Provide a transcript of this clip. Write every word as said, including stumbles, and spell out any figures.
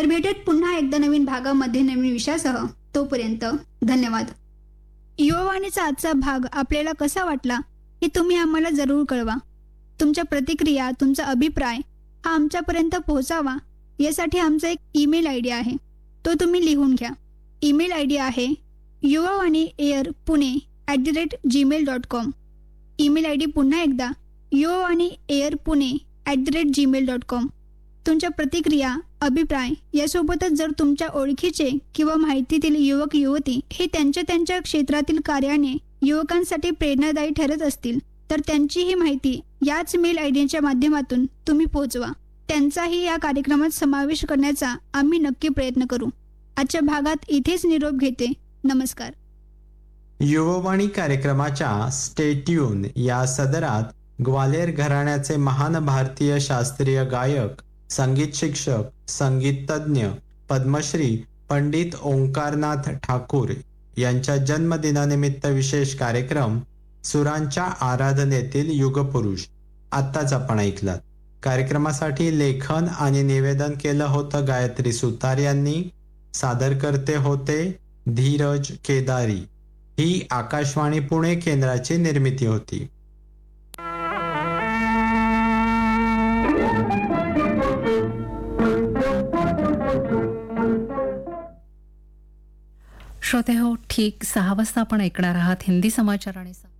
तर भेटूयात पुन्हा एकदा नवीन भागामध्ये नवीन विषयासह. तोपर्यंत धन्यवाद. युवावाणीचा आजचा भाग आपल्याला कसा वाटला हे तुम्ही आम्हाला जरूर कळवा. तुमच्या प्रतिक्रिया, तुमचा अभिप्राय हा आमच्यापर्यंत पोहोचावा यासाठी आमचा एक ईमेल आय डी आहे, तो तुम्ही लिहून घ्या. ईमेल आय डी आहे Yuvavani air Pune at the rate Gmail dot com. Email I D पुन्हा एकदा Yuvavani air Pune at the rate Gmail dot com. तुमच्या प्रतिक्रिया, अभिप्राय यासोबतच जर तुमच्या ओळखीचे किंवा माहितीतील युवक युवती हे त्यांच्या त्यांच्या क्षेत्रातील कार्याने युवकांसाठी प्रेरणादायी ठरत असतील तर त्यांचीही माहिती याच मेल आय डीच्या माध्यमातून तुम्ही पोहोचवा. त्यांचाही या कार्यक्रमात समावेश करण्याचा आम्ही नक्की प्रयत्न करू. आजच्या भागात इथेच निरोप घेते. नमस्कार. युववाणी कार्यक्रमाच्या स्टे ट्यून या सदरात ग्वाल्हेर घराण्याचे महान भारतीय शास्त्रीय गायक, संगीत शिक्षक, संगीत तज्ञ, पद्मश्री पंडित ओंकारनाथ ठाकूर यांच्या जन्मदिनानिमित्त विशेष कार्यक्रम सुरांच्या आराधनेतील युगपुरुष आत्ताच आपण ऐकलात. कार्यक्रमासाठी लेखन आणि निवेदन केलं होतं गायत्री सुतार यांनी. सादरकर्ते होते धीरज केदारी. ही आकाशवाणी पुणे केंद्राची निर्मिती होती. श्रोते हो, ठीक सहा वाजता आपण ऐकणार आहात हिंदी समाचार आणि